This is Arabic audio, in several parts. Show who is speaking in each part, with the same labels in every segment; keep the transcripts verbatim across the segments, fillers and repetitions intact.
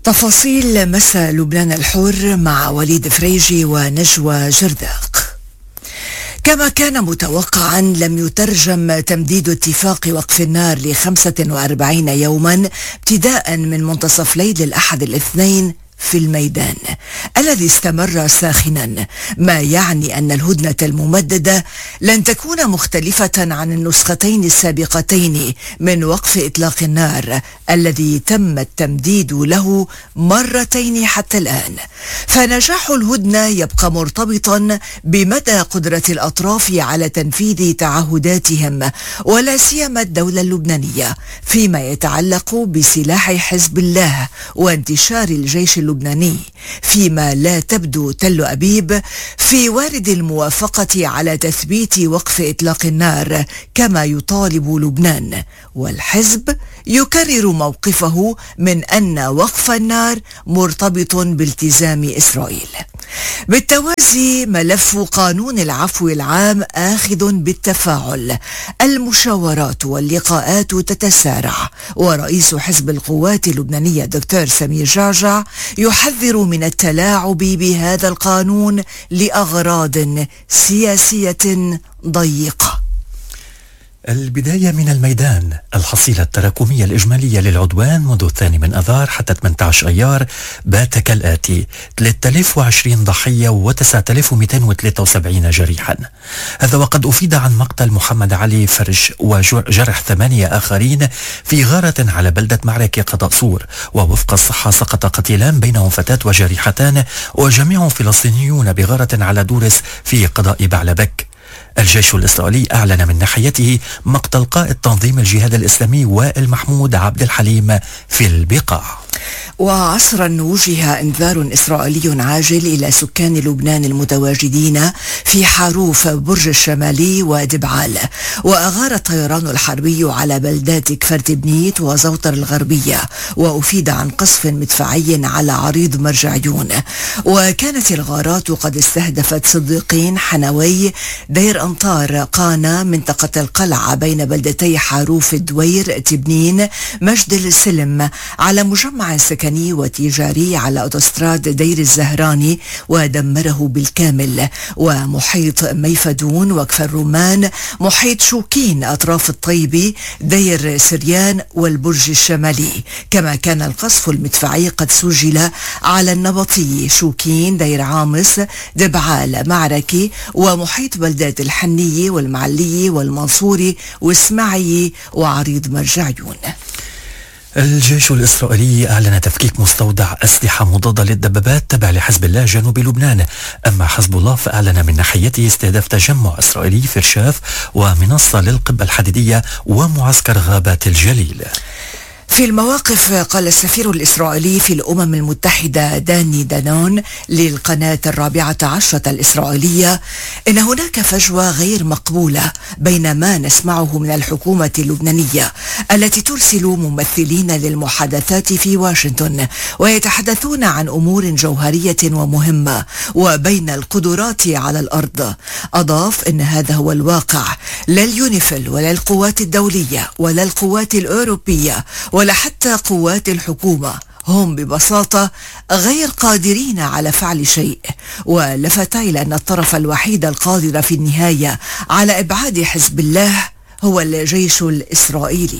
Speaker 1: تفاصيل مساء لبنان الحر مع وليد فريجي ونجوى جرداق. كما كان متوقعا، لم يترجم تمديد اتفاق وقف النار لخمسة وأربعين يوما ابتداء من منتصف ليل الأحد الاثنين في الميدان الذي استمر ساخنا، ما يعني أن الهدنة الممددة لن تكون مختلفة عن النسختين السابقتين من وقف إطلاق النار الذي تم التمديد له مرتين حتى الآن. فنجاح الهدنة يبقى مرتبطا بمدى قدرة الأطراف على تنفيذ تعهداتهم، ولا سيما الدولة اللبنانية فيما يتعلق بسلاح حزب الله وانتشار الجيش اللبناني، فيما لا تبدو تل أبيب في وارد الموافقة على تثبيت وقف إطلاق النار كما يطالب لبنان، والحزب يكرر موقفه من أن وقف النار مرتبط بالتزام إسرائيل. بالتوازي، ملف قانون العفو العام آخذ بالتفاعل، المشاورات واللقاءات تتسارع، ورئيس حزب القوات اللبنانية دكتور سمير جعجع يحذر من التلاعب بهذا القانون لأغراض سياسية ضيقة.
Speaker 2: البداية من الميدان. الحصيلة التراكمية الإجمالية للعدوان منذ الثاني من أذار حتى ثمانية عشر أيار بات كالآتي: ثلاثة آلاف وعشرين ضحية وتسعة آلاف ومئتين وثلاثة وسبعين جريحا. هذا وقد أفيد عن مقتل محمد علي فرج وجرح ثمانية آخرين في غارة على بلدة معركة قضاء صور. ووفق الصحة سقط قتيلان بينهم فتاة وجريحتان، وجميعهم فلسطينيون بغارة على دورس في قضاء بعلبك. الجيش الإسرائيلي أعلن من ناحيته مقتل قائد تنظيم الجهاد الإسلامي وائل محمود عبد الحليم في البقاع.
Speaker 1: وعصرا وجه انذار إسرائيلي عاجل إلى سكان لبنان المتواجدين في حاروف برج الشمالي ودبعال. وأغار الطيران الحربي على بلدات كفر تبنيت وزوطر الغربية، وأفيد عن قصف مدفعي على عريض مرجعيون. وكانت الغارات قد استهدفت صديقين حنوي دير أنطار قانا منطقة القلعة بين بلدتي حاروف الدوير تبنين مجد السلم، على مجمع سكني وتجاري على أوتوستراد دير الزهراني ودمره بالكامل، ومحيط ميفدون وكفر الرومان، محيط شوكين أطراف الطيبي دير سريان والبرج الشمالي. كما كان القصف المدفعي قد سجل على النبطي، شوكين، دير عامص، دبعال، معركي، ومحيط بلدات الحنية والمعلية والمنصوري واسماعيلية وعريض مرجعيون.
Speaker 2: الجيش الإسرائيلي أعلن تفكيك مستودع أسلحة مضادة للدبابات تابع لحزب الله جنوب لبنان. أما حزب الله فأعلن من ناحيته استهداف تجمع إسرائيلي في رشاف ومنصة للقبة الحديدية ومعسكر غابات الجليل.
Speaker 1: في المواقف، قال السفير الإسرائيلي في الأمم المتحدة داني دانون للقناة الرابعة عشرة الإسرائيلية إن هناك فجوة غير مقبولة بين ما نسمعه من الحكومة اللبنانية التي ترسل ممثلين للمحادثات في واشنطن ويتحدثون عن أمور جوهرية ومهمة، وبين القدرات على الأرض. أضاف إن هذا هو الواقع، لا اليونيفيل ولا القوات الدولية ولا القوات الأوروبية ولا حتى قوات الحكومة هم ببساطة غير قادرين على فعل شيء. ولفت إلى أن الطرف الوحيد القادر في النهاية على إبعاد حزب الله هو الجيش الإسرائيلي.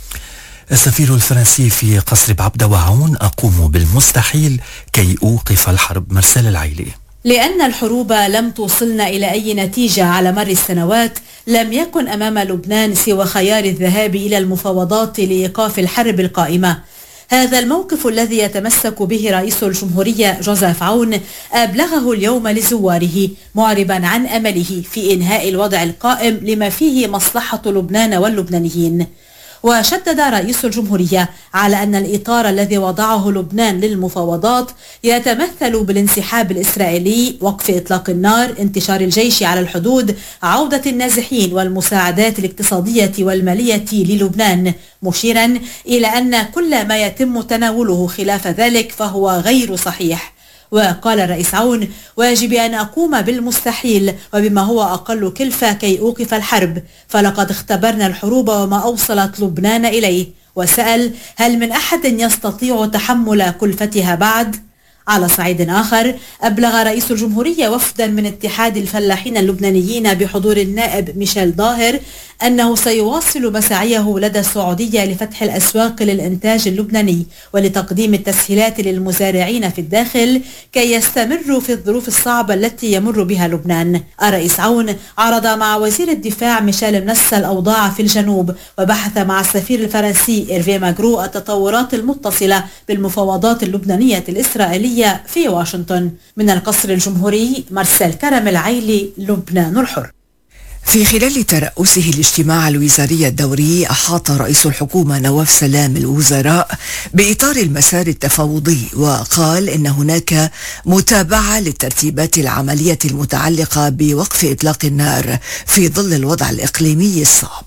Speaker 2: السفير الفرنسي في قصر بعبدة وعون: أقوم بالمستحيل كي أوقف الحرب. مرسال العيلي.
Speaker 3: لأن الحروب لم توصلنا إلى أي نتيجة على مر السنوات، لم يكن أمام لبنان سوى خيار الذهاب إلى المفاوضات لإيقاف الحرب القائمة. هذا الموقف الذي يتمسك به رئيس الجمهورية جوزيف عون أبلغه اليوم لزواره، معربا عن أمله في إنهاء الوضع القائم لما فيه مصلحة لبنان واللبنانيين. وشدد رئيس الجمهورية على أن الإطار الذي وضعه لبنان للمفاوضات يتمثل بالانسحاب الإسرائيلي، وقف إطلاق النار، انتشار الجيش على الحدود، عودة النازحين والمساعدات الاقتصادية والمالية للبنان، مشيرا إلى أن كل ما يتم تناوله خلاف ذلك فهو غير صحيح. وقال الرئيس عون: واجب أن أقوم بالمستحيل وبما هو أقل كلفة كي أوقف الحرب، فلقد اختبرنا الحروب وما أوصلت لبنان إليه، وسأل: هل من أحد يستطيع تحمل كلفتها بعد؟ على صعيد آخر، أبلغ رئيس الجمهورية وفدا من اتحاد الفلاحين اللبنانيين بحضور النائب ميشيل ظاهر أنه سيواصل مساعيه لدى السعودية لفتح الأسواق للإنتاج اللبناني ولتقديم التسهيلات للمزارعين في الداخل كي يستمروا في الظروف الصعبة التي يمر بها لبنان. الرئيس عون عرض مع وزير الدفاع ميشيل منسى الأوضاع في الجنوب، وبحث مع السفير الفرنسي إيرفي ماغرو التطورات المتصلة بالمفاوضات اللبنانية الإسرائيلية في واشنطن. من القصر الجمهوري، مارسيل كرم العيلي، لبنان الحر.
Speaker 1: في خلال ترأسه الاجتماع الوزاري الدوري، أحاط رئيس الحكومة نواف سلام الوزراء بإطار المسار التفاوضي، وقال إن هناك متابعة للترتيبات العملية المتعلقة بوقف إطلاق النار في ظل الوضع الإقليمي الصعب.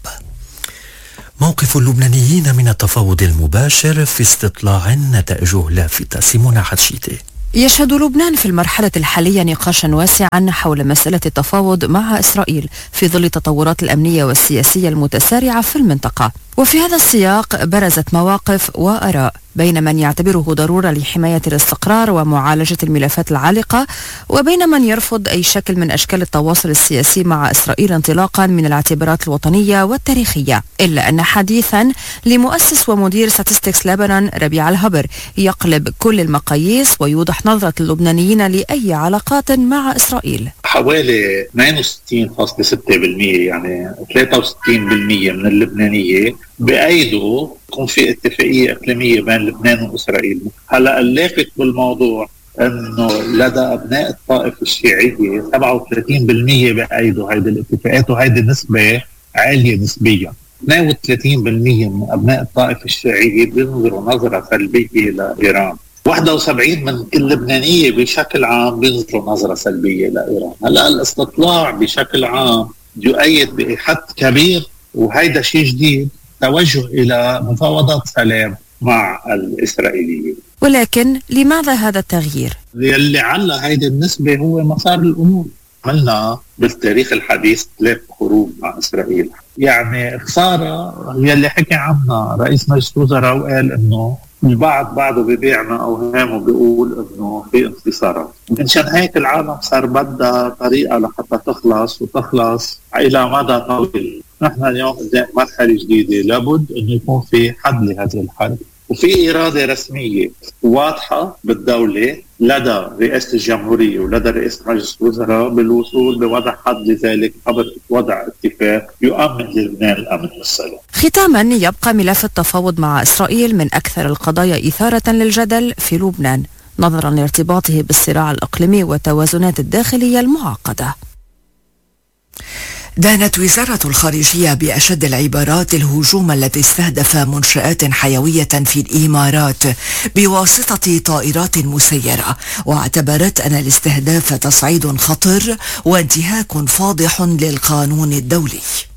Speaker 2: موقف اللبنانيين من التفاوض المباشر في استطلاع نتائجه لافتة. سيمونة حتشيتي.
Speaker 4: يشهد لبنان في المرحلة الحالية نقاشا واسعا حول مسألة التفاوض مع إسرائيل في ظل التطورات الأمنية والسياسية المتسارعة في المنطقة. وفي هذا السياق برزت مواقف وآراء بين من يعتبره ضرورة لحماية الاستقرار ومعالجة الملفات العالقة، وبين من يرفض أي شكل من أشكال التواصل السياسي مع إسرائيل انطلاقا من الاعتبارات الوطنية والتاريخية. إلا أن حديثا لمؤسس ومدير ستاتستكس لبنان ربيع الهبر يقلب كل المقاييس ويوضح نظرة اللبنانيين لأي علاقات مع إسرائيل.
Speaker 5: حوالي اثنين وستين فاصلة ستة بالمئة يعني ثلاثة وستين بالمئة من اللبنانيين بأيدوا يكون في اتفاقية إقليمية بين لبنان وإسرائيل. هلأ اللافت بالموضوع أنه لدى أبناء الطائفة الشيعية سبعة وثلاثين بالمئة بأيدوا هيدي الاتفاقات، وهيدي نسبة عالية نسبيا. اثنين وثلاثين بالمئة من أبناء الطائفة الشيعية بينظروا نظرة سلبية لإيران. واحد وسبعين من كل لبنانية بشكل عام بينظروا نظرة سلبية لإيران. هلأ الاستطلاع بشكل عام يؤيد بحد كبير، وهيدا شيء جديد، توجه إلى مفاوضات سلام مع الإسرائيليين.
Speaker 4: ولكن لماذا هذا التغيير؟
Speaker 5: اللي علّى هيدي النسبة هو مسار الأمور. عملنا بالتاريخ الحديث ثلاث حروب مع إسرائيل، يعني خسارة هي اللي حكي عنها رئيس مجلس الوزراء وقال إنه البعض بعده ببيعنا أوهام وبيقول إنه في انتصارات. منشان هيك العالم صار بدها طريقة لحتى تخلص وتخلص إلى مدى طويل. نحن اليوم قدام مرحلة جديدة، لابد إنه يكون في حد لهذه الحرب، وفي إرادة رسمية واضحة بالدولة لدى رئاسة الجمهورية ولدى رئاسة مجلس الوزراء بالوصول بوضع حد لذلك قبل وضع اتفاق يؤمن لبنان الأمن والسلام.
Speaker 4: ختاما، يبقى ملف التفاوض مع إسرائيل من أكثر القضايا إثارة للجدل في لبنان نظرا لارتباطه بالصراع الإقليمي والتوازنات الداخلية المعقدة.
Speaker 1: دانت وزارة الخارجية بأشد العبارات الهجوم الذي استهدف منشآت حيوية في الإمارات بواسطة طائرات مسيرة، واعتبرت أن الاستهداف تصعيد خطر وانتهاك فاضح للقانون الدولي.